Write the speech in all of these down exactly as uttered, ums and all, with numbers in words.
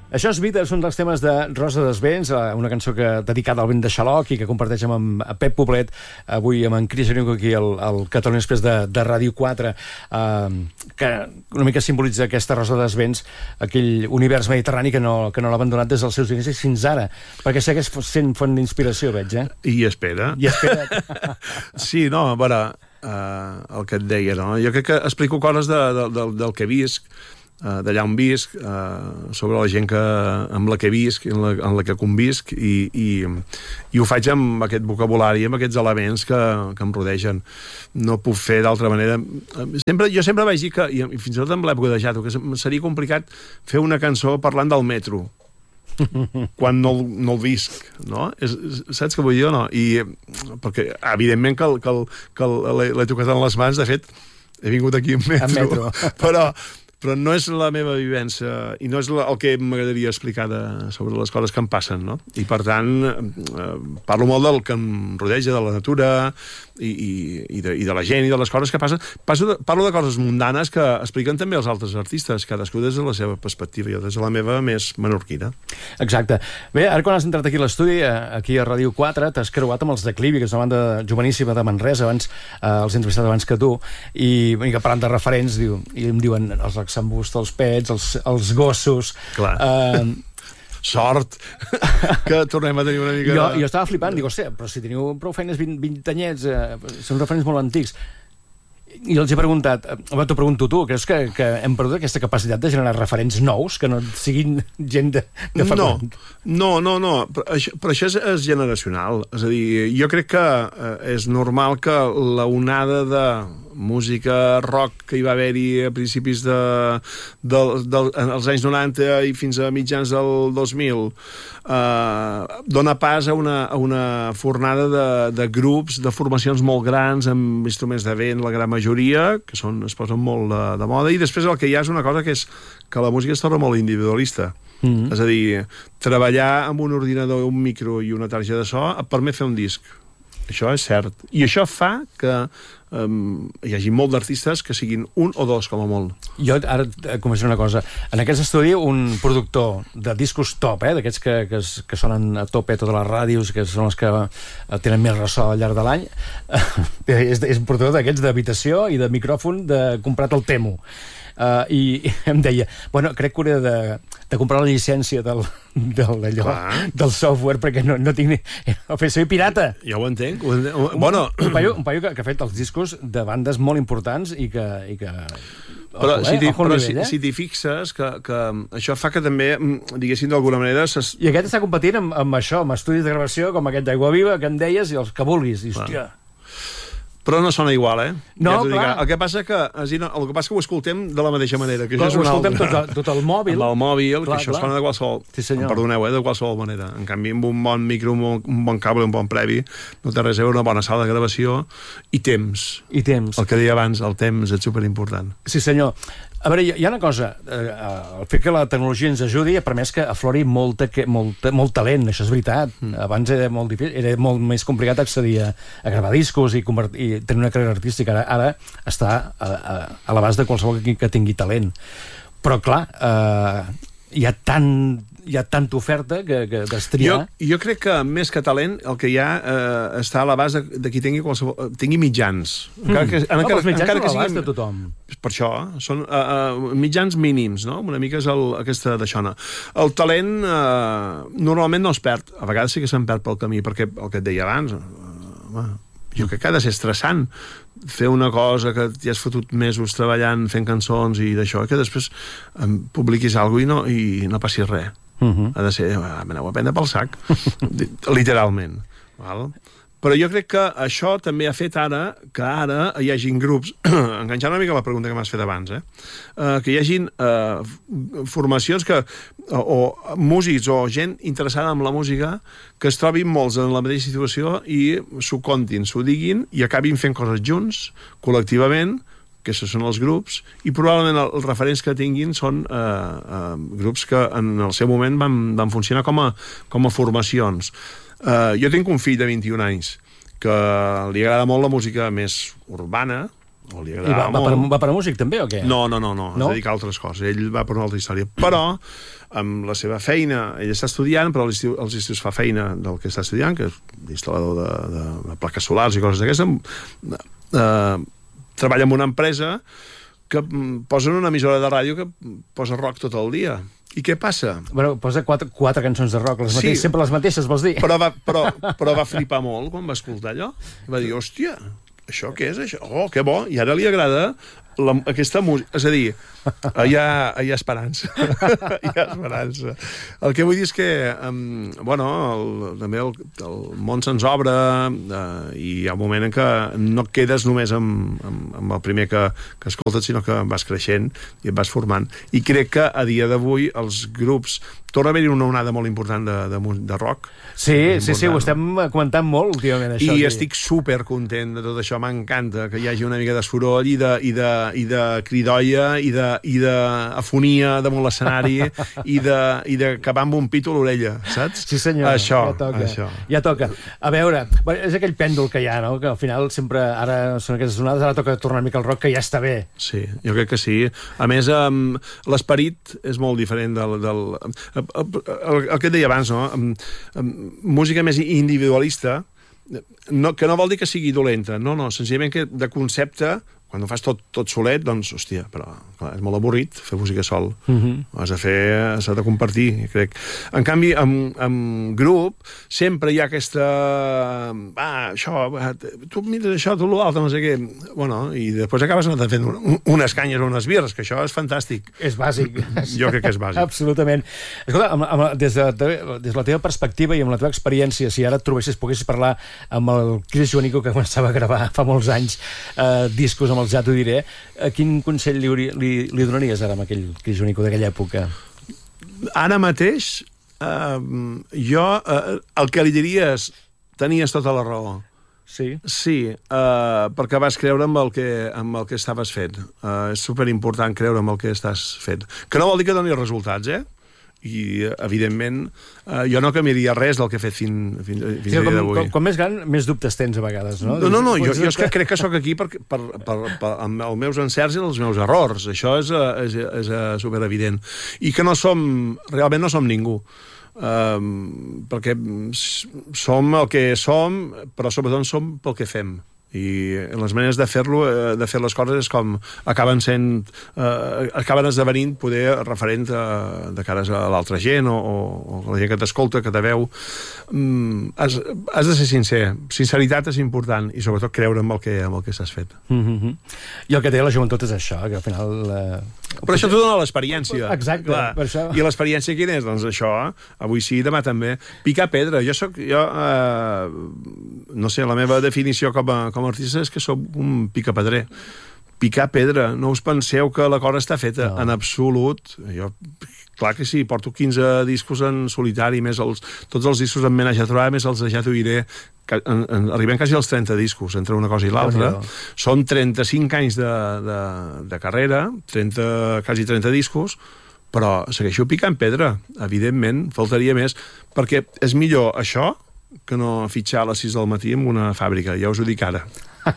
Això és Vida, és un dels temes de Rosa Desvents, una cançó que dedicada al vent de Xaloc i que comparteix amb en Pep Poblet, avui amb en Cris Genico aquí al, al Catalunya Express de, de Ràdio quatre, eh, que una mica simbolitza aquesta Rosa Desvents, aquell univers mediterrani que no, que no l'ha abandonat des dels seus inicis fins ara, perquè segueix sent font d'inspiració, veig, eh? I espera. I espera. Sí, no, a veure, uh, el que et deia, no? Jo crec que explico coses de, de, de, del que visc, Uh, d'allà on visc, uh, sobre la gent que, amb la que visc, en la, en la que convisc, i, i, i ho faig amb aquest vocabulari, amb aquests elements que, que em rodegen. No puc fer d'altra manera. Sempre, jo sempre vaig dir que, i fins i tot amb l'època de Jato, que seria complicat fer una cançó parlant del metro, quan no, no el visc, no? És, saps què vull dir o no? I, perquè, evidentment, que, el, que, el, que l'he tocat en les mans, de fet, he vingut aquí en metro, en metro. però però no és la meva vivència i no és el que m'agradaria explicar de, sobre les coses que em passen, no? I per tant eh, parlo molt del que em rodeja, de la natura i, i, i, de, i de la gent i de les coses que passen. Passo de, parlo de coses mundanes que expliquen també els altres artistes, cadascú des de la seva perspectiva, jo des de la meva més menorquina. Exacte. Bé, ara quan has entrat aquí a l'estudi, aquí a Ràdio quatre, t'has creuat amb els Declivi, que és una banda joveníssima de Manresa, abans eh, els he entrevistat abans que tu, i una mica parlant de referents, diu, i em diuen els Laxambust, els pets, els, els gossos... Clar. Eh, Sort que tornem a tenir una mica... Jo, jo estava flipant, dic, hòstia, però si teniu prou feines vint, vint anyets, eh, són referents molt antics. I els he preguntat, eh, t'ho pregunto tu, creus que, que hem perdut aquesta capacitat de generar referents nous, que no siguin gent de, de fa no, tant? no, no, no, però això, però això és, és generacional. És a dir, jo crec que eh, és normal que la onada de música rock que hi va haver-hi a principis de, de, de, dels anys noranta i fins a mitjans del dos mil eh, dona pas a una, a una fornada de, de grups, de formacions molt grans amb instruments de vent, la gran majoria, que són, es posen molt de, de moda, i després el que hi ha és una cosa que és que la música es torna molt individualista. Mm-hmm. És a dir, treballar amb un ordinador, un micro i una targeta de so et permet fer un disc. Això és cert. I això fa que um, hi hagi molt d'artistes que siguin un o dos, com a molt. Jo ara començo una cosa. En aquest estudi, un productor de discos top, eh, d'aquests que, que, es, que sonen a tope a totes les ràdios, que són els que tenen més ressò al llarg de l'any, és, és un productor d'aquests d'habitació i de micròfon de comprat el Temu. Uh, i, i em deia, bueno, crec que hauré de, de comprar la llicència del, del, allò, del software perquè no, no tinc ni... el fer servir pirata. Ja ho entenc. Ho entenc. Un, bueno... un, paio, un paio que, que ha fet els discos de bandes molt importants i que... I que... Però, ojo, si, eh? però nivell, si, eh? si t'hi fixes que, que això fa que també, diguéssim, d'alguna manera... Ses... I aquest està competint amb, amb això, amb estudis de gravació com aquest d'Aigua Viva que em deies i els que vulguis. I, hòstia... Però no sona igual, eh? No, ja clar. El que passa que, el que passa que ho escoltem de la mateixa manera. Que clar, això és ho escoltem tot, el, tot el mòbil. Amb el mòbil, clar, que això clar. sona de qualsevol... Sí, senyor. Perdoneu, eh? De qualsevol manera. En canvi, amb un bon micro, un bon, un bon cable, un bon previ, no té res a veure, una bona sala de gravació i temps. I temps. El que deia abans, el temps és superimportant. Sí, senyor. A veure, hi ha una cosa, eh, el fet que la tecnologia ens ajudi ha permès que aflori molt, molt, molt talent, això és veritat. Mm. Abans era molt difícil, era molt més complicat accedir a, a gravar discos i, i tenir una carrera artística. Ara, ara està a, a, a l'abast de qualsevol que, que tingui talent. Però, clar, eh, hi ha tant... hi ha tanta oferta que, que destriar. Jo, jo crec que més que talent el que hi ha eh, està a l'abast de, de qui tingui qualsevol, tingui mitjans. Encara que, mm. encara, no, els mitjans encara són que a l'abast siguin, de tothom. Per això, són uh, uh, mitjans mínims, no? Una mica és el, aquesta d'aixona. El talent uh, normalment no es perd. A vegades sí que se'n perd pel camí, perquè el que et deia abans... Uh, jo crec que ha de ser estressant fer una cosa que ja has fotut mesos treballant, fent cançons i d'això, que després um, publiquis alguna cosa i no, i no passi res. Uh-huh. Ha de ser, ah, m'aneu a prendre pel sac, literalment. Val? Però jo crec que això també ha fet ara que ara hi hagin grups, enganxant una mica la pregunta que m'has fet abans, eh? Uh, que hi hagin uh, formacions que, o, o músics o gent interessada en la música que es trobin molts en la mateixa situació i s'ho contin, s'ho diguin i acabin fent coses junts, col·lectivament, que són els grups, i probablement els referents que tinguin són eh, eh, grups que en el seu moment van, van funcionar com a, com a formacions. Eh, jo tinc un fill de vint-i-un anys que li agrada molt la música més urbana, o li I agradava va, va, per, molt. va per a músic també, o què? No, no, no, no, No? es dedica a altres coses. Ell va per una altra història. Però, amb la seva feina, ell està estudiant, però als estius, als estius fa feina del que està estudiant, que és instal·lador de, de, de plaques solars i coses d'aquestes, eh, treballa en una empresa que posa una emissora de ràdio que posa rock tot el dia. I què passa? Bueno, posa quatre, quatre cançons de rock, les Sí. mateixes, sempre les mateixes, vols dir? Però va, però, però va flipar molt quan va escoltar allò. I va dir, hòstia, això què és, això? Oh, que bo! I ara li agrada la, aquesta música. És a dir, hi ha, hi ha esperança. Hi ha esperança. El que vull dir és que, um, bueno, el, també el, el món se'ns obre uh, i hi ha un moment en què no et quedes només amb, amb, amb el primer que, que escoltes, sinó que vas creixent i et vas formant. I crec que a dia d'avui els grups... Torna a haver-hi una onada molt important de, de, de rock. Sí, sí, sí, ho estem comentant molt últimament, això. I aquí. estic super content de tot això, m'encanta que hi hagi una mica de soroll i de, i de, i de cridoia i de, i de afonia damunt l'escenari i de, i de acabar amb un pito a l'orella, saps? Sí, senyor, això, ja toca. això. Ja toca. A veure, és aquell pèndol que hi ha, no? Que al final sempre, ara són aquestes onades, ara toca tornar una mica al rock, que ja està bé. Sí, jo crec que sí. A més, um, l'esperit és molt diferent del... del el, el, el que et deia abans, no? Um, um, música més individualista, no, que no vol dir que sigui dolenta, no, no, senzillament que de concepte, quan ho fas tot, tot solet, doncs, hòstia, però clar, és molt avorrit fer música sol. Uh-huh. Has de fer, s'ha de compartir, crec. En canvi, amb, amb grup, sempre hi ha aquesta... Ah, això, tu mires això, tu l'altre, no sé què... Bueno, i després acabes anant fent un, unes canyes o unes birres, que això és fantàstic. És bàsic. Jo crec que és bàsic. Absolutament. Escolta, amb, amb, des, de, des de la teva perspectiva i amb la teva experiència, si ara et trobessis, poguessis parlar amb el Cris Joanico, que començava a gravar fa molts anys eh, discos amb el Ja t'ho diré, a quin consell li, li, li donaries ara amb aquell Cris Joanico d'aquella època? Ara mateix, eh, jo eh, el que li diria és tenies tota la raó. Sí? Sí, uh, perquè vas creure amb el que, amb el que estaves fent. Uh, és superimportant creure amb el que estàs fent. Que no vol dir que doni resultats, eh? I, evidentment, uh, jo no canviaria res del que he fet fins, fins, fins sí, a dia com, d'avui. com, com més gran, més dubtes tens a vegades, no? No, no, no, jo, jo és que crec que sóc aquí per, per, per, per, amb els meus encerts i els meus errors. Això és, és, és, és superevident. I que no som, realment no som ningú. Um, perquè som el que som, però sobretot som pel que fem. I les maneres de fer-lo, de fer les coses és com acaben sent eh, acaben esdevenint poder referent a, de cares a l'altra gent o, o, o la gent que t'escolta, que te veu. mm, has, has de ser sincer, sinceritat és important i sobretot creure en el que, en el que s'has fet. Mm-hmm. I el que té la joventut és això, que al final eh... però això t'ho dona l'experiència. Exacte, clar. per això. I l'experiència quina és? Doncs això, avui sí, demà també. Picar pedra. Jo soc, jo, eh, no sé, la meva definició com a, com a artista és que soc un picapedrer. Picar pedra. No us penseu que la cosa està feta. No. En absolut. Jo, clar que sí, porto quinze discos en solitari, més els, tots els discos en Menage a Trois, més els de Ja t'ho diré, que en, en, arribem quasi als trenta discos entre una cosa i l'altra. Són trenta-cinc anys de, de, de carrera, trenta, quasi trenta discos, però segueixo picant pedra, evidentment, faltaria més, perquè és millor això que no fitxar a les sis del matí en una fàbrica, ja us ho dic ara.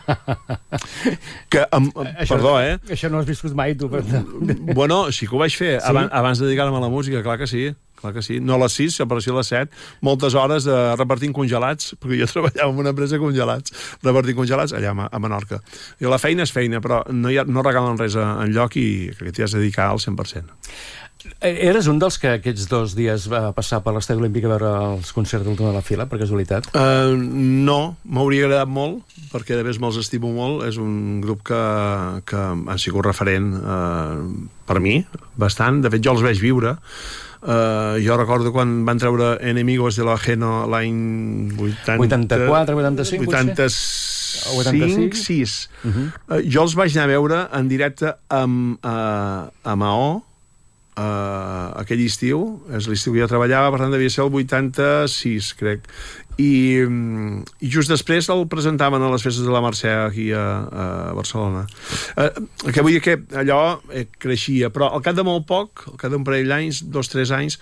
Que, amb, això, perdó, eh? Això no has viscut mai, tu. Per... Bueno, sí que ho vaig fer, sí? abans, abans de dedicar-me a la música, clar que sí. Clar que sí. No a les sis, però sí a les set. Moltes hores de repartint congelats, perquè jo treballava en una empresa de congelats, repartint congelats allà a Menorca. I la feina és feina, però no, hi ha, no regalen res enlloc i que t'hi has de dedicar al cent per cent. Eres un dels que aquests dos dies va passar per l'Estadi Olímpic a veure els concerts d'Última de la Fila, per casualitat? Uh, no, m'hauria agradat molt, perquè de més me'ls estimo molt. És un grup que, que ha sigut referent uh, per mi, bastant. De fet, jo els vaig viure. Uh, jo recordo quan van treure Enemigos de l'Ajeno l'any vuitanta... vuitanta-quatre, vuitanta-cinc, vuitanta-cinc, vuitanta-cinc, sis. Uh-huh. Uh, jo els vaig anar a veure en directe amb, uh, a Maó, Uh, aquell estiu, és l'estiu que jo treballava, per tant devia ser el vuitanta-sis, crec, i, i just després el presentaven a les festes de la Mercè aquí a, a Barcelona. Uh, que vull dir que allò eh, creixia, però al cap de molt poc, al cap d'un parell d'anys, dos, tres anys,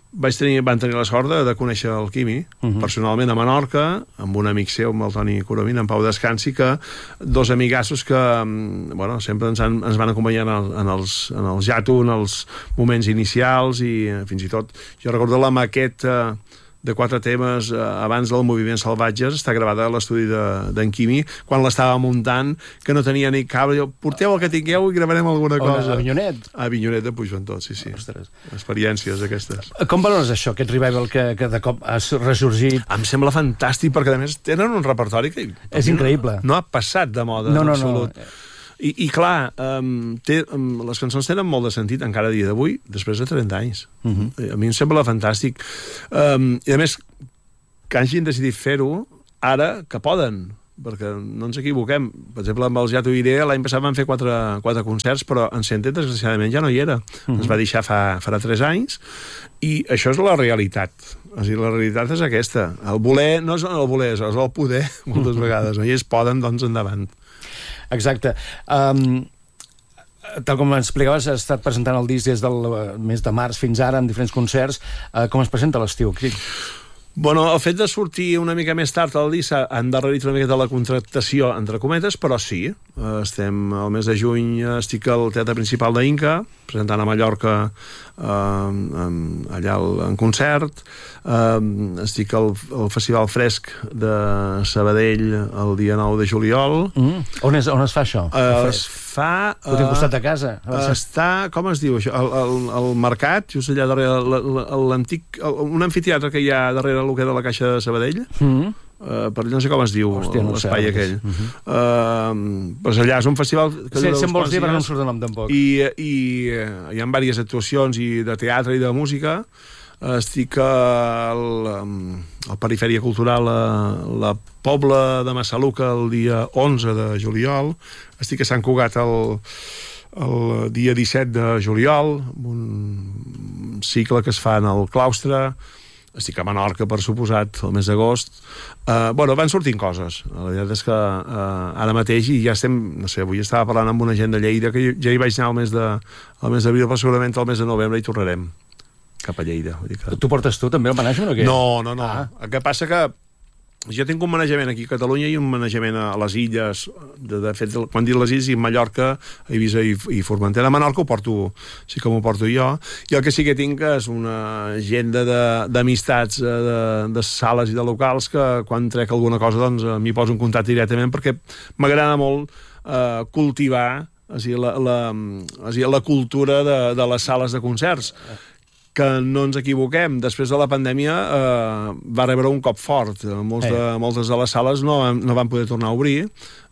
vaig tenir, van tenir la sort de, de conèixer el Quimi, uh -huh. personalment a Menorca, amb un amic seu, amb el Toni Coromina, en Pau Descansi, que dos amigassos que bueno, sempre ens, han, ens van acompanyar en, el, en, els, en el jato, en els moments inicials, i fins i tot, jo recordo la maqueta de quatre temes eh, abans del Moviments Salvatges, està gravada a l'estudi d'en de, Quimi, quan l'estava muntant, que no tenia ni cable. Porteu el que tingueu i gravarem alguna cosa. A Avinyonet? A Avinyonet de Puigventós, sí, sí. Ostres. Experiències aquestes. Com valores això, aquest revival que, que de cop ha ressorgit? Em sembla fantàstic, perquè a més tenen un repertori que... És increïble. No, no ha passat de moda, no, no, en absolut. No. I, i clar, um, té, um, les cançons tenen molt de sentit encara a dia d'avui, després de trenta anys. Uh -huh. A mi em sembla fantàstic. Um, I a més, que hagin decidit fer-ho ara que poden, perquè no ens equivoquem. Per exemple, amb els Ja t'ho diré, l'any passat van fer quatre, quatre concerts, però en Centet, desgraciadament, ja no hi era. Uh -huh. Es va deixar fa, farà tres anys, i això és la realitat. O sigui, la realitat és aquesta. El voler no és el voler, és el poder, moltes vegades. No? I ells poden, doncs, endavant. Exacte. Um, tal com explicaves, has estat presentant el disc des del mes de març fins ara, en diferents concerts. Uh, com es presenta l'estiu? Bueno, el fet de sortir una mica més tard al disc ha endarrerit una miqueta la contractació, entre cometes, però sí. Estem al mes de juny, estic al Teatre Principal d'Inca, presentant a Mallorca eh, allà en concert. Eh, estic al, al Festival Fresc de Sabadell el dia nou de juliol. Mm. On, és, on es fa això? Eh, es fa... Ho tinc costat de casa. Està, com es diu això? El, el, el mercat, just allà darrere l'antic... Un amfiteatre que hi ha darrere el que de la Caixa de Sabadell. Mm. Uh, per allà no sé com es diu. Hòstia, no l'espai sé, aquell. Uh -huh. uh, pues allà és un festival que sí, si em vols dir, però no em surt de nom tampoc. I, i uh, hi ha diverses actuacions i de teatre i de música. Uh, estic al, um, al Perifèria Cultural a la Pobla de Massaluca el dia onze de juliol. Estic a Sant Cugat el, el dia disset de juliol, un cicle que es fa en el claustre. Estic a Menorca, per suposat, el mes d'agost. Uh, bueno, van sortint coses. La veritat és que uh, ara mateix, i ja estem, no sé, avui estava parlant amb una gent de Lleida, que ja hi vaig anar el mes de, el mes d'abril, però segurament el mes de novembre hi tornarem cap a Lleida. Vull dir que... Tu portes tu també el management o què? No, no, no. Ah. El que passa que jo tinc un manejament aquí a Catalunya i un manejament a les illes. De, de fet, quan dic les illes, i Mallorca, a Eivissa i, i Formentera. A Menorca ho porto, sí que m'ho porto jo. I el que sí que tinc és una agenda d'amistats, de, de, de sales i de locals, que quan trec alguna cosa, doncs, m'hi poso en contacte directament, perquè m'agrada molt eh, cultivar o sigui, la, la, o sigui, la cultura de, de les sales de concerts. Que no ens equivoquem, després de la pandèmia eh, va rebre un cop fort. Molts de, moltes de les sales no, no van poder tornar a obrir,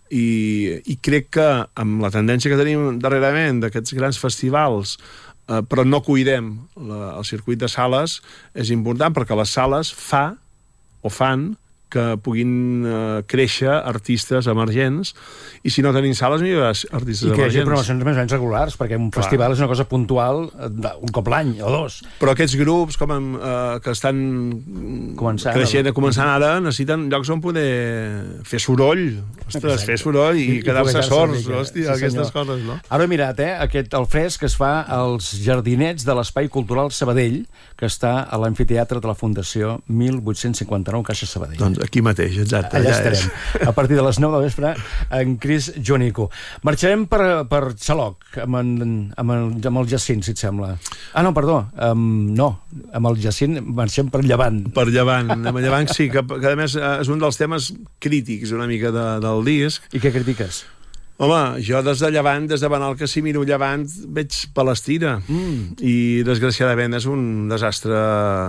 i, i crec que amb la tendència que tenim darrerament d'aquests grans festivals, eh, però no cuidem la, el circuit de sales, és important, perquè les sales fa o fan que puguin uh, créixer artistes emergents, i si no tenim sales no hi haurà artistes I que emergents. hi hagi promocions més o menys regulars, perquè un Clar. festival és una cosa puntual un cop l'any o dos. Però aquests grups com en, uh, que estan començant, creixent, començant ara, necessiten llocs on poder fer soroll, ostres, Exacte. fer soroll i, I quedar-se sords, hòstia, sí, aquestes coses, no? Ara he mirat, eh, aquest, el fresc que es fa als jardinets de l'Espai Cultural Sabadell, que està a l'amfiteatre de la Fundació mil vuit-cents cinquanta-nou Caixa Sabadell. Doncs aquí mateix, exacte. Allà, allà estarem, és. A partir de les nou del vespre, en Cris Joanico. Marxarem per, per Xaloc, amb, en, amb, el, amb el Jacint, si et sembla. Ah, no, perdó, um, no, amb el Jacint marxem per Llevant. Per Llevant, anem a Llevant, sí, que, que a més és un dels temes crítics una mica de, del disc. I què critiques? Home, jo des de Llevant, des de Menorca, si miro Llevant, veig Palestina. Mm. I, desgraciadament, és un desastre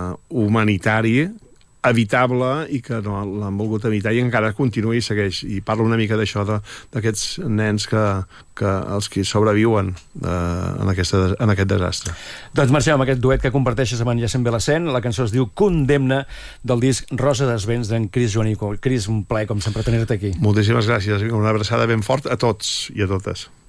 humanitari evitable i que no l'han volgut evitar i encara continua i segueix. I parlo una mica d'això, d'aquests nens que, que els que sobreviuen eh, en, aquesta, en aquest desastre. Doncs marxem amb aquest duet que comparteixes amb en Jacint Belacent. La cançó es diu Condemna, del disc Rosa dels Vents d'en Cris Joanico. Cris, un plaer, com sempre, tenir-te aquí. Moltíssimes gràcies. Una abraçada ben fort a tots i a totes.